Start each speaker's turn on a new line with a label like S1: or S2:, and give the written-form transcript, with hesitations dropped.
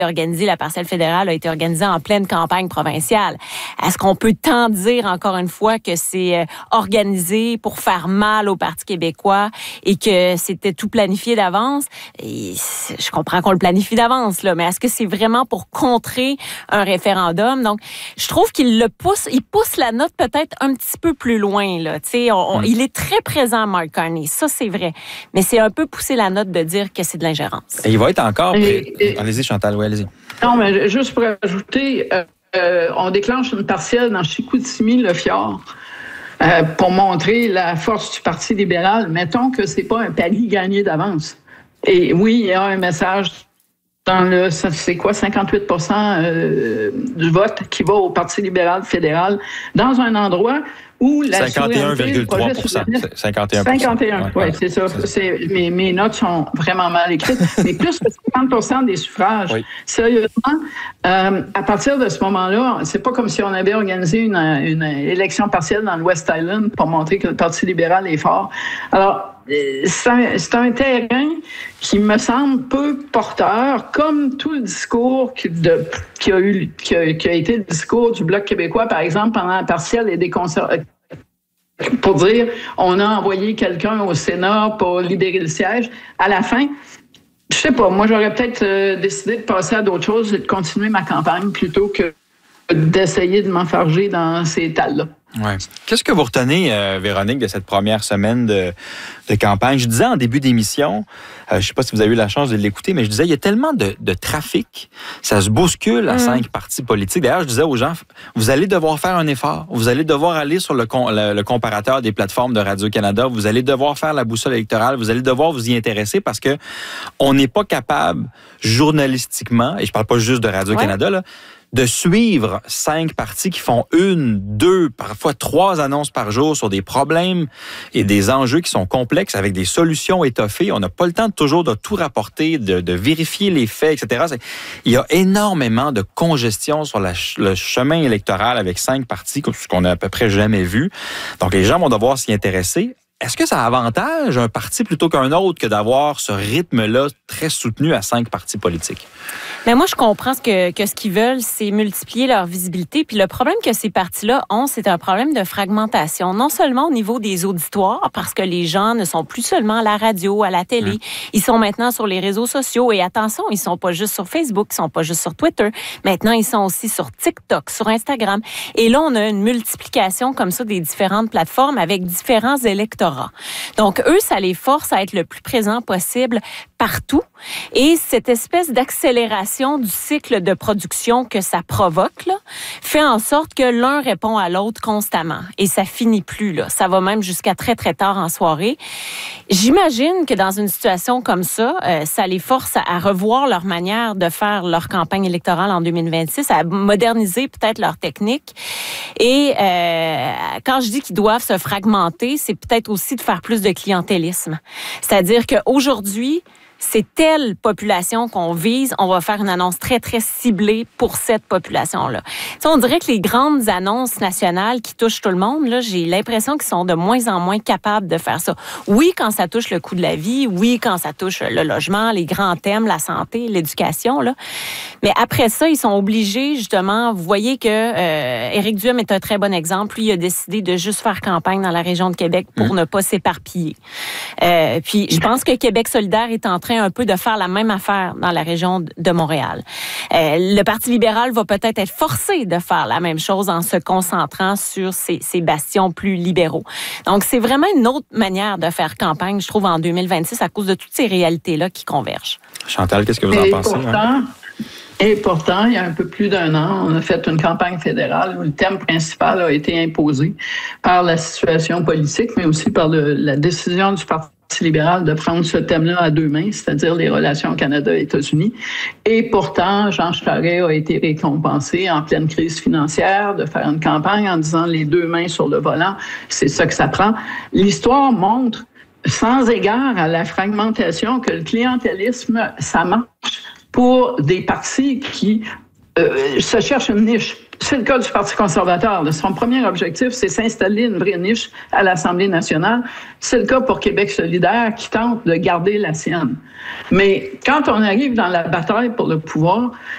S1: organisée, la partielle fédérale a été organisée en pleine campagne provinciale. Est-ce qu'on peut tant dire, encore une fois, que c'est organisé pour faire mal au Parti québécois et que c'était tout planifié d'avance? Et je comprends qu'on le planifie d'avance, là, mais est-ce que c'est vraiment pour contrer un référendum? Donc, je trouve qu'il pousse la note peut-être un petit peu plus loin, là. Tu sais, il est très présent, Mark Carney. Ça, c'est vrai. Mais c'est un peu pousser la note de dire que c'est de l'ingérence.
S2: Et il va être encore... Allez-y, Chantal, oui, allez-y.
S3: Non, mais juste pour ajouter, on déclenche une partielle dans Chicoutimi-Le Fjord pour montrer la force du Parti libéral. Mettons que c'est pas un pari gagné d'avance. Et oui, il y a un message dans c'est quoi, 58% du vote qui va au Parti libéral fédéral dans un endroit où la
S2: 51,3%. 51%.
S3: Oui, c'est ça. Mes notes sont vraiment mal écrites. Mais plus que 50% des suffrages. Oui. Sérieusement, à partir de ce moment-là, c'est pas comme si on avait organisé une élection partielle dans le West Island pour montrer que le Parti libéral est fort. Alors, c'est un terrain qui me semble peu porteur, comme tout le discours qui a été le discours du Bloc québécois, par exemple, pendant la partielle et des conservateurs. Pour dire, on a envoyé quelqu'un au Sénat pour libérer le siège. À la fin, je sais pas, moi, j'aurais peut-être décidé de passer à d'autres choses et de continuer ma campagne plutôt que d'essayer de m'enfarger dans ces talles-là.
S2: Ouais. Qu'est-ce que vous retenez, Véronique, de cette première semaine de campagne? Je disais en début d'émission, je ne sais pas si vous avez eu la chance de l'écouter, mais je disais, il y a tellement de trafic, ça se bouscule à 5 partis politiques. D'ailleurs, je disais aux gens, vous allez devoir faire un effort, vous allez devoir aller sur le comparateur des plateformes de Radio-Canada, vous allez devoir faire la boussole électorale, vous allez devoir vous y intéresser parce que on n'est pas capable, journalistiquement, et je ne parle pas juste de Radio-Canada, là, de suivre 5 partis qui font 1, 2, parfois 3 annonces par jour sur des problèmes et des enjeux qui sont complexes avec des solutions étoffées. On n'a pas le temps toujours de tout rapporter, de vérifier les faits, etc. Il y a énormément de congestion sur le chemin électoral avec 5 partis, ce qu'on n'a à peu près jamais vu. Donc, les gens vont devoir s'y intéresser. Est-ce que ça avantage un parti plutôt qu'un autre que d'avoir ce rythme-là très soutenu à 5 partis politiques?
S1: Mais moi, je comprends que ce qu'ils veulent, c'est multiplier leur visibilité. Puis le problème que ces partis-là ont, c'est un problème de fragmentation. Non seulement au niveau des auditoires, parce que les gens ne sont plus seulement à la radio, à la télé. Ils sont maintenant sur les réseaux sociaux. Et attention, ils sont pas juste sur Facebook, ils sont pas juste sur Twitter. Maintenant, ils sont aussi sur TikTok, sur Instagram. Et là, on a une multiplication comme ça des différentes plateformes avec différents électorats. Donc, eux, ça les force à être le plus présent possible partout. Et cette espèce d'accélération du cycle de production que ça provoque, là, fait en sorte que l'un répond à l'autre constamment. Et ça finit plus, là. Ça va même jusqu'à très, très tard en soirée. J'imagine que dans une situation comme ça, ça les force à revoir leur manière de faire leur campagne électorale en 2026, à moderniser peut-être leur technique. Et quand je dis qu'ils doivent se fragmenter, c'est peut-être aussi de faire plus de clientélisme. C'est-à-dire qu'aujourd'hui, c'est telle population qu'on vise, on va faire une annonce très, très ciblée pour cette population-là. Tu sais, on dirait que les grandes annonces nationales qui touchent tout le monde, là, j'ai l'impression qu'ils sont de moins en moins capables de faire ça. Oui, quand ça touche le coût de la vie, oui, quand ça touche le logement, les grands thèmes, la santé, l'éducation, là. Mais après ça, ils sont obligés, justement, vous voyez que Éric Duhem est un très bon exemple. Lui, il a décidé de juste faire campagne dans la région de Québec pour ne pas s'éparpiller. Puis, je pense que Québec solidaire est en train un peu de faire la même affaire dans la région de Montréal. Le Parti libéral va peut-être être forcé de faire la même chose en se concentrant sur ces bastions plus libéraux. Donc, c'est vraiment une autre manière de faire campagne, je trouve, en 2026 à cause de toutes ces réalités-là qui convergent.
S2: Chantal, qu'est-ce que vous en pensez?
S3: Et pourtant, il y a un peu plus d'1 an, on a fait une campagne fédérale où le thème principal a été imposé par la situation politique, mais aussi par la décision du Parti libéral de prendre ce thème-là à 2 mains, c'est-à-dire les relations Canada-États-Unis. Et pourtant, Jean Charest a été récompensé en pleine crise financière de faire une campagne en disant les 2 mains sur le volant, c'est ça que ça prend. L'histoire montre, sans égard à la fragmentation, que le clientélisme, ça marche pour des partis qui se cherchent une niche. C'est le cas du Parti conservateur. Son premier objectif, c'est s'installer une vraie niche à l'Assemblée nationale. C'est le cas pour Québec solidaire qui tente de garder la sienne. Mais quand on arrive dans la bataille pour le pouvoir,